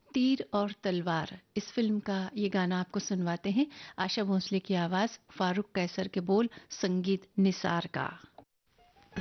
तीर और तलवार इस फिल्म का ये गाना आपको सुनवाते हैं। आशा भोसले की आवाज, फारूक कैसर के बोल, संगीत निसार का।